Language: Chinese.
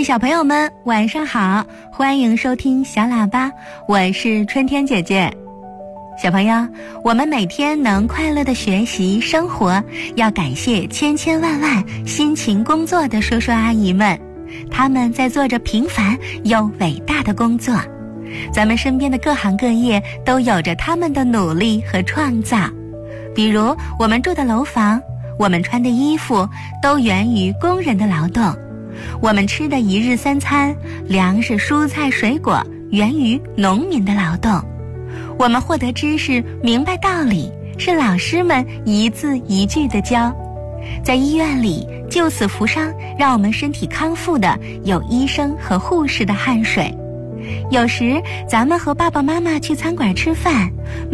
小朋友们晚上好，欢迎收听小喇叭，我是春天姐姐。小朋友，我们每天能快乐的学习生活，要感谢千千万万辛勤工作的叔叔阿姨们，他们在做着平凡又伟大的工作。咱们身边的各行各业都有着他们的努力和创造，比如我们住的楼房，我们穿的衣服都源于工人的劳动，我们吃的一日三餐，粮食蔬菜水果源于农民的劳动，我们获得知识明白道理是老师们一字一句的教，在医院里救死扶伤让我们身体康复的有医生和护士的汗水，有时咱们和爸爸妈妈去餐馆吃饭，